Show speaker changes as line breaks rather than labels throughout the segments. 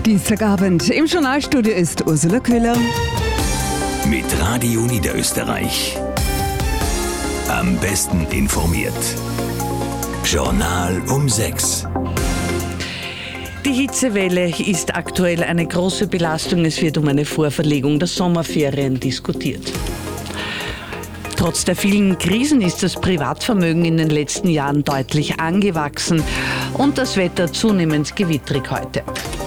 Dienstagabend im Journalstudio ist Ursula Köhler.
Mit Radio Niederösterreich. Am besten informiert. Journal um 6.
Die Hitzewelle ist aktuell eine große Belastung. Es wird um eine Vorverlegung der Sommerferien diskutiert. Trotz der vielen Krisen ist das Privatvermögen in den letzten Jahren deutlich angewachsen und das Wetter zunehmend gewittrig heute.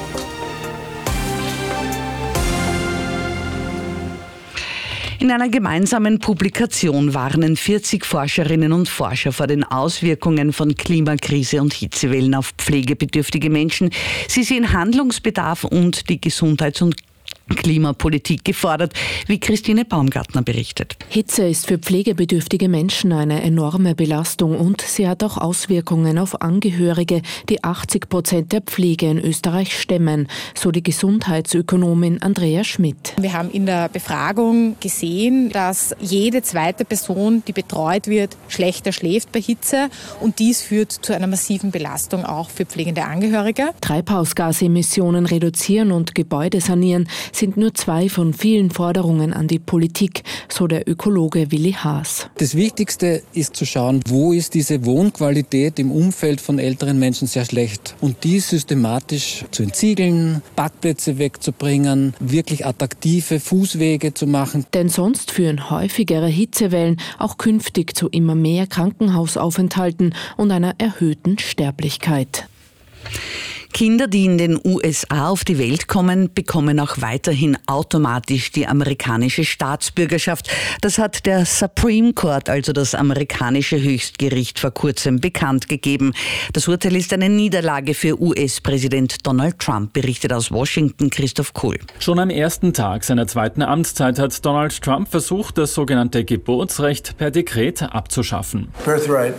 In einer gemeinsamen Publikation warnen 40 Forscherinnen und Forscher vor den Auswirkungen von Klimakrise und Hitzewellen auf pflegebedürftige Menschen. Sie sehen Handlungsbedarf und die Gesundheits- und Klimapolitik gefordert, wie Christine Baumgartner berichtet.
Hitze ist für pflegebedürftige Menschen eine enorme Belastung und sie hat auch Auswirkungen auf Angehörige, die 80% der Pflege in Österreich stemmen, so die Gesundheitsökonomin Andrea Schmidt.
Wir haben in der Befragung gesehen, dass jede zweite Person, die betreut wird, schlechter schläft bei Hitze und dies führt zu einer massiven Belastung auch für pflegende Angehörige.
Treibhausgasemissionen reduzieren und Gebäude sanieren sind nur 2 von vielen Forderungen an die Politik, so der Ökologe Willi Haas.
Das Wichtigste ist zu schauen, wo ist diese Wohnqualität im Umfeld von älteren Menschen sehr schlecht. Und die systematisch zu entsiegeln, Parkplätze wegzubringen, wirklich attraktive Fußwege zu machen.
Denn sonst führen häufigere Hitzewellen auch künftig zu immer mehr Krankenhausaufenthalten und einer erhöhten Sterblichkeit.
Kinder, die in den USA auf die Welt kommen, bekommen auch weiterhin automatisch die amerikanische Staatsbürgerschaft. Das hat der Supreme Court, also das amerikanische Höchstgericht, vor kurzem bekannt gegeben. Das Urteil ist eine Niederlage für US-Präsident Donald Trump, berichtet aus Washington Christoph Kohl.
Schon am ersten Tag seiner zweiten Amtszeit hat Donald Trump versucht, das sogenannte Geburtsrecht per Dekret abzuschaffen.
Birthright.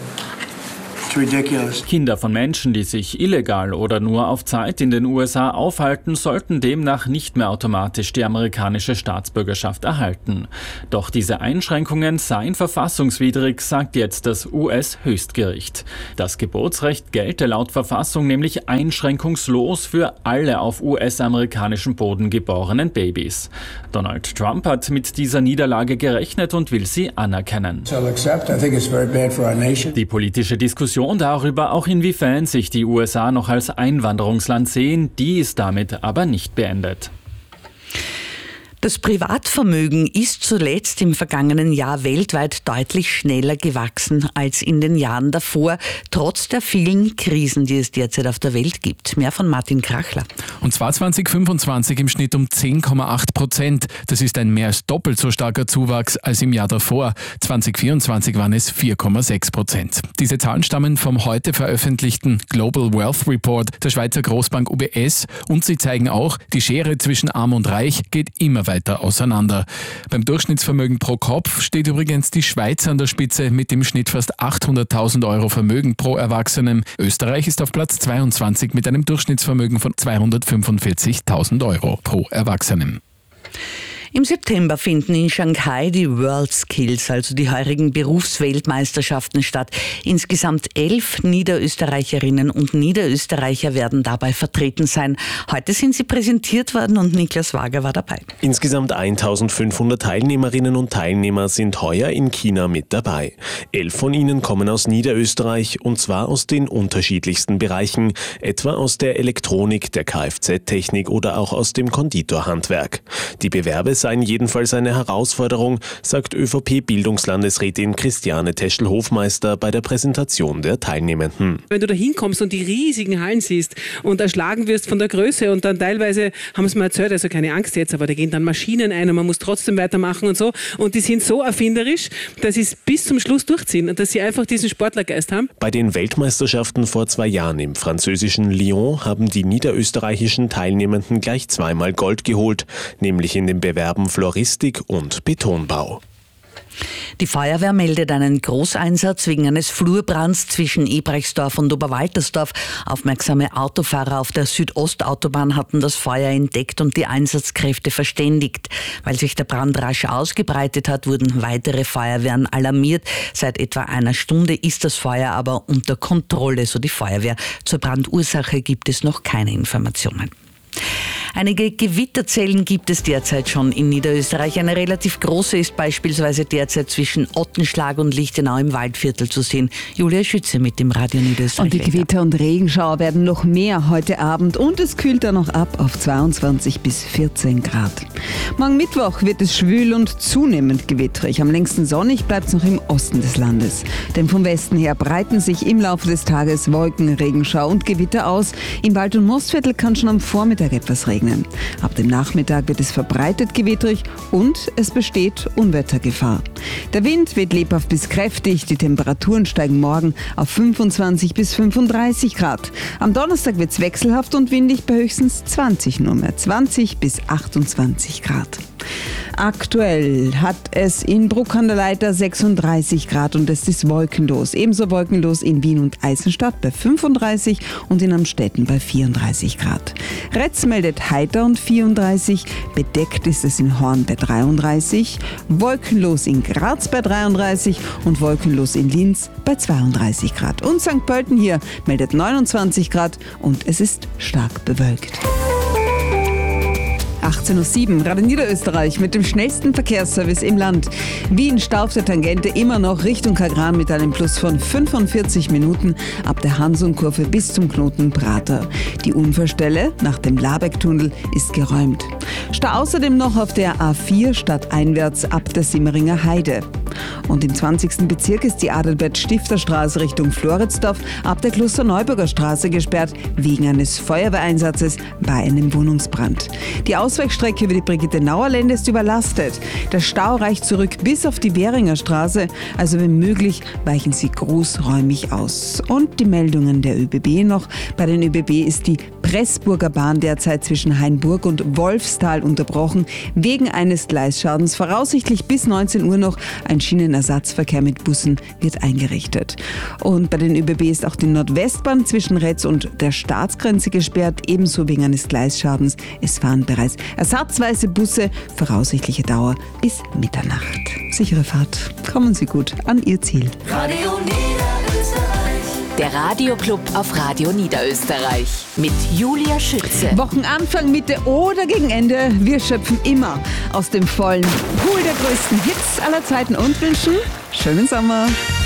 Kinder von Menschen, die sich illegal oder nur auf Zeit in den USA aufhalten, sollten demnach nicht mehr automatisch die amerikanische Staatsbürgerschaft erhalten. Doch diese Einschränkungen seien verfassungswidrig, sagt jetzt das US-Höchstgericht. Das Geburtsrecht gelte laut Verfassung nämlich einschränkungslos für alle auf US-amerikanischem Boden geborenen Babys. Donald Trump hat mit dieser Niederlage gerechnet und will sie anerkennen. Die politische Diskussion darüber, auch inwiefern sich die USA noch als Einwanderungsland sehen, die ist damit aber nicht beendet.
Das Privatvermögen ist zuletzt im vergangenen Jahr weltweit deutlich schneller gewachsen als in den Jahren davor, trotz der vielen Krisen, die es derzeit auf der Welt gibt. Mehr von Martin Krachler.
Und zwar 2025 im Schnitt um 10,8%. Das ist ein mehr als doppelt so starker Zuwachs als im Jahr davor. 2024 waren es 4,6%. Diese Zahlen stammen vom heute veröffentlichten Global Wealth Report der Schweizer Großbank UBS und sie zeigen auch, die Schere zwischen Arm und Reich geht immer weiter auseinander. Beim Durchschnittsvermögen pro Kopf steht übrigens die Schweiz an der Spitze mit im Schnitt fast 800.000 Euro Vermögen pro Erwachsenen. Österreich ist auf Platz 22 mit einem Durchschnittsvermögen von 245.000 Euro pro Erwachsenen.
Im September finden in Shanghai die World Skills, also die heurigen Berufsweltmeisterschaften statt. Insgesamt 11 Niederösterreicherinnen und Niederösterreicher werden dabei vertreten sein. Heute sind sie präsentiert worden und Niklas Wager war dabei.
Insgesamt 1500 Teilnehmerinnen und Teilnehmer sind heuer in China mit dabei. 11 von ihnen kommen aus Niederösterreich und zwar aus den unterschiedlichsten Bereichen, etwa aus der Elektronik, der Kfz-Technik oder auch aus dem Konditorhandwerk. Die Bewerbe seien jedenfalls eine Herausforderung, sagt ÖVP-Bildungslandesrätin Christiane Teschel-Hofmeister bei der Präsentation der Teilnehmenden.
Wenn du da hinkommst und die riesigen Hallen siehst und erschlagen wirst von der Größe und dann teilweise, haben sie mir erzählt, also keine Angst jetzt, aber da gehen dann Maschinen ein und man muss trotzdem weitermachen und so und die sind so erfinderisch, dass sie es bis zum Schluss durchziehen und dass sie einfach diesen Sportlergeist haben.
Bei den Weltmeisterschaften vor 2 Jahren im französischen Lyon haben die niederösterreichischen Teilnehmenden gleich 2-mal Gold geholt, nämlich in dem Bewerb Floristik und Betonbau.
Die Feuerwehr meldet einen Großeinsatz wegen eines Flurbrands zwischen Ebrechtsdorf und Oberwaltersdorf. Aufmerksame Autofahrer auf der Südostautobahn hatten das Feuer entdeckt und die Einsatzkräfte verständigt. Weil sich der Brand rasch ausgebreitet hat, wurden weitere Feuerwehren alarmiert. Seit etwa einer Stunde ist das Feuer aber unter Kontrolle, so die Feuerwehr. Zur Brandursache gibt es noch keine Informationen. Einige Gewitterzellen gibt es derzeit schon in Niederösterreich. Eine relativ große ist beispielsweise derzeit zwischen Ottenschlag und Lichtenau im Waldviertel zu sehen. Julia Schütze mit dem Radio Niederösterreich.
Und die Gewitter und Regenschauer werden noch mehr heute Abend und es kühlt dann noch ab auf 22 bis 14 Grad. Morgen Mittwoch wird es schwül und zunehmend gewittrig. Am längsten sonnig bleibt es noch im Osten des Landes. Denn vom Westen her breiten sich im Laufe des Tages Wolken, Regenschau und Gewitter aus. Im Wald- und Mostviertel kann schon am Vormittag etwas regnen. Ab dem Nachmittag wird es verbreitet gewittrig und es besteht Unwettergefahr. Der Wind weht lebhaft bis kräftig. Die Temperaturen steigen morgen auf 25 bis 35 Grad. Am Donnerstag wird es wechselhaft und windig bei höchstens 20, nur mehr 20 bis 28 Grad. Aktuell hat es in Bruck an der Leitha 36 Grad und es ist wolkenlos. Ebenso wolkenlos in Wien und Eisenstadt bei 35 und in Amstetten bei 34 Grad. Retz meldet heiter und 34, bedeckt ist es in Horn bei 33, wolkenlos in Graz bei 33 und wolkenlos in Linz bei 32 Grad. Und St. Pölten hier meldet 29 Grad und es ist stark bewölkt. 18.07 Uhr, Radio Niederösterreich mit dem schnellsten Verkehrsservice im Land. Wien stau auf der Tangente immer noch Richtung Kagran mit einem Plus von 45 Minuten ab der Hansum-Kurve bis zum Knoten Prater. Die Unfallstelle nach dem Labeck-Tunnel ist geräumt. Stau außerdem noch auf der A4 stadteinwärts ab der Simmeringer Heide. Und im 20. Bezirk ist die Adalbert-Stifter-Straße Richtung Floridsdorf ab der Klosterneuburger Straße gesperrt wegen eines Feuerwehreinsatzes bei einem Wohnungsbrand. Die Ausweichstrecke über die Brigitte-Nauer-Lände ist überlastet. Der Stau reicht zurück bis auf die Währinger Straße, also wenn möglich, weichen Sie großräumig aus. Und die Meldungen der ÖBB noch. Bei den ÖBB ist die Pressburger Bahn derzeit zwischen Hainburg und Wolfstal unterbrochen, wegen eines Gleisschadens. Voraussichtlich bis 19 Uhr noch ein Schienenersatzverkehr mit Bussen wird eingerichtet. Und bei den ÖBB ist auch die Nordwestbahn zwischen Retz und der Staatsgrenze gesperrt, ebenso wegen eines Gleisschadens. Es fahren bereits ersatzweise Busse, voraussichtliche Dauer bis Mitternacht. Sichere Fahrt, kommen Sie gut an Ihr Ziel.
Radio Niederösterreich. Der Radioclub auf Radio Niederösterreich mit Julia Schütze.
Wochenanfang, Mitte oder gegen Ende, wir schöpfen immer aus dem vollen Pool der größten Hits aller Zeiten und wünschen schönen Sommer.